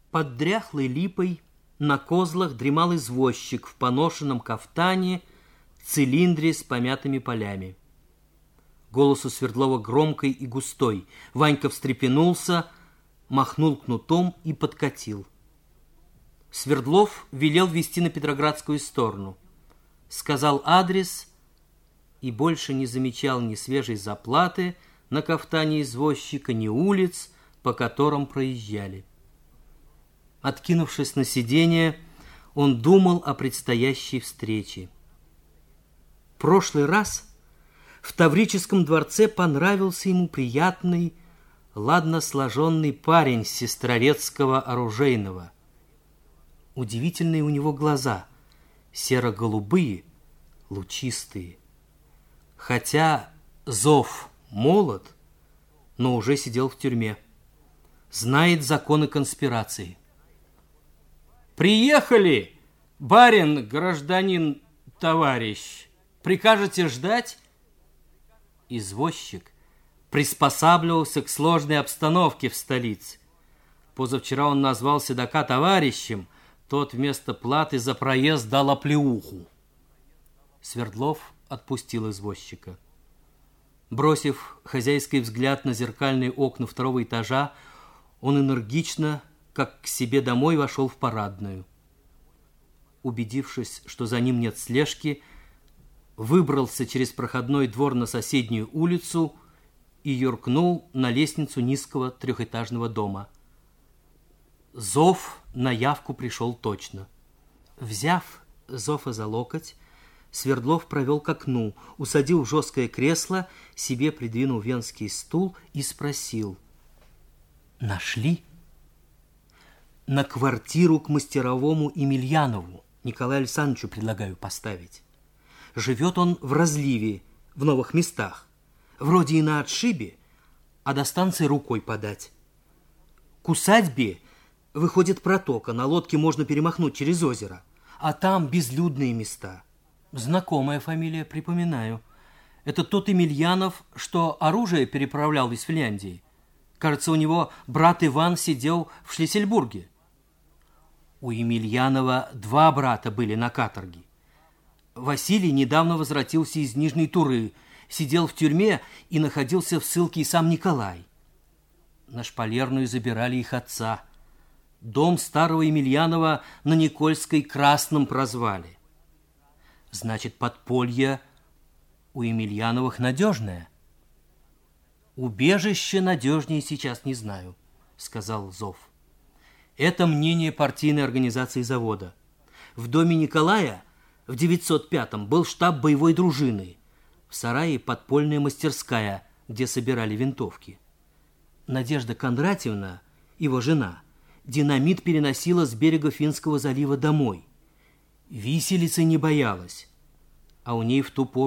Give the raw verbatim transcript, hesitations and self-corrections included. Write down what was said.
Под дряхлой липой на козлах дремал извозчик в поношенном кафтане, цилиндре с помятыми полями. Голос у Свердлова громкий и густой. Ванька встрепенулся, махнул кнутом и подкатил. Свердлов велел везти на Петроградскую сторону. Сказал адрес и больше не замечал ни свежей заплаты на кафтане извозчика, ни улиц, по которым проезжали. Откинувшись на сиденье, он думал о предстоящей встрече. Прошлый раз в Таврическом дворце понравился ему приятный, ладно сложенный парень с Сестрорецкого оружейного. Удивительные у него глаза, серо-голубые, лучистые. Хотя Зов молод, но уже сидел в тюрьме. Знает законы конспирации. «Приехали, барин, гражданин, товарищ. Прикажете ждать?» Извозчик приспосабливался к сложной обстановке в столице. Позавчера он назвал седока товарищем, тот вместо платы за проезд дал оплеуху. Свердлов отпустил извозчика. Бросив хозяйский взгляд на зеркальные окна второго этажа, он энергично, как к себе домой, вошел в парадную. Убедившись, что за ним нет слежки, выбрался через проходной двор на соседнюю улицу и юркнул на лестницу низкого трехэтажного дома. Зов на явку пришел точно. Взяв Зофа за локоть, Свердлов провел к окну, усадил в жесткое кресло, себе придвинул венский стул и спросил: «Нашли?» «На квартиру к мастеровому Емельянову Николаю Александровичу предлагаю поставить. Живет он в разливе, в новых местах. Вроде и на отшибе, а до станции рукой подать. К усадьбе выходит протока, на лодке можно перемахнуть через озеро. А там безлюдные места. Знакомая фамилия, припоминаю. Это тот Емельянов, что оружие переправлял из Финляндии. Кажется, у него брат Иван сидел в Шлиссельбурге. У Емельянова два брата были на каторге. Василий недавно возвратился из Нижней Туры, сидел в тюрьме и находился в ссылке и сам Николай. На Шпалерную забирали их отца. Дом старого Емельянова на Никольской Красном прозвали. Значит, подполье у Емельяновых надежное. Убежище надежнее сейчас не знаю, сказал Зов. Это мнение партийной организации завода. В доме Николая в девятьсот пятом был штаб боевой дружины. В сарае подпольная мастерская, где собирали винтовки. Надежда Кондратьевна, его жена, динамит переносила с берега Финского залива домой. Виселицы не боялась, а у ней в ту пору